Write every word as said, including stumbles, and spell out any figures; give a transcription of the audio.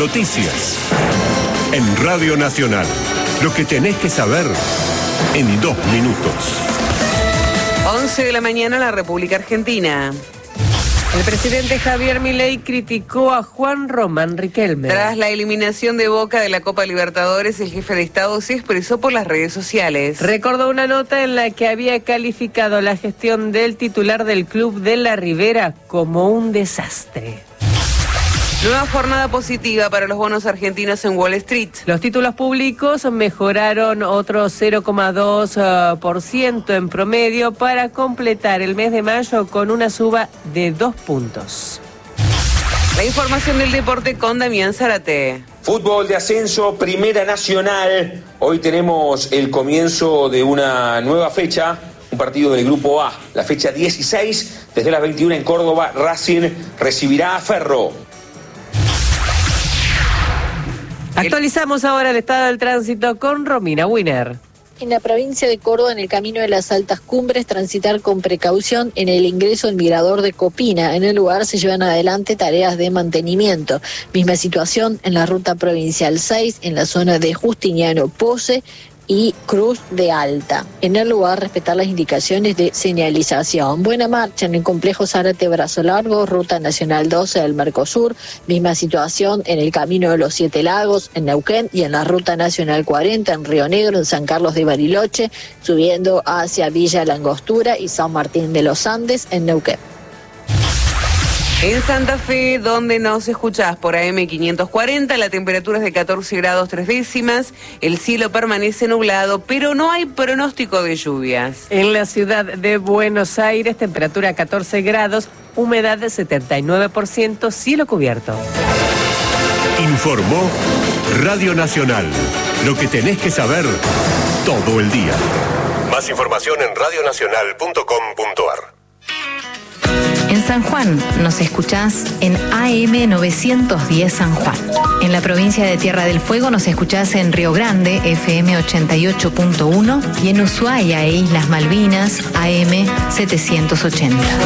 Noticias. En Radio Nacional. Lo que tenés que saber en dos minutos. once de la mañana en la República Argentina. El presidente Javier Milei criticó a Juan Román Riquelme. Tras la eliminación de Boca de la Copa Libertadores, el jefe de Estado se expresó por las redes sociales. Recordó una nota en la que había calificado la gestión del titular del club de La Ribera como un desastre. Nueva jornada positiva para los bonos argentinos en Wall Street. Los títulos públicos mejoraron otro cero coma dos por ciento en promedio para completar el mes de mayo con una suba de dos puntos. La información del deporte con Damián Zárate. Fútbol de ascenso, Primera Nacional. Hoy tenemos el comienzo de una nueva fecha. Un partido del Grupo A. La fecha dieciséis, desde las veintiuna en Córdoba, Racing recibirá a Ferro. Actualizamos ahora el estado del tránsito con Romina Winer. En la provincia de Córdoba, en el camino de las altas cumbres, transitar con precaución en el ingreso al mirador de Copina. En el lugar se llevan adelante tareas de mantenimiento. Misma situación en la ruta provincial seis, en la zona de Justiniano Pose y Cruz de Alta. En el lugar, respetar las indicaciones de señalización. Buena marcha en el complejo Zárate Brazo Largo, Ruta Nacional doce del Mercosur. Misma situación en el Camino de los Siete Lagos, en Neuquén, y en la Ruta Nacional cuarenta, en Río Negro, en San Carlos de Bariloche, subiendo hacia Villa La Angostura y San Martín de los Andes, en Neuquén. En Santa Fe, donde nos escuchás por A M quinientos cuarenta, la temperatura es de catorce grados tres décimas, el cielo permanece nublado, pero no hay pronóstico de lluvias. En la ciudad de Buenos Aires, temperatura catorce grados, humedad de setenta y nueve por ciento, cielo cubierto. Informó Radio Nacional. Lo que tenés que saber todo el día. Más información en radio nacional punto com punto a r. En San Juan nos escuchás en A M novecientos diez San Juan. En la provincia de Tierra del Fuego nos escuchás en Río Grande, F M ochenta y ocho punto uno, y en Ushuaia e Islas Malvinas, A M setecientos ochenta.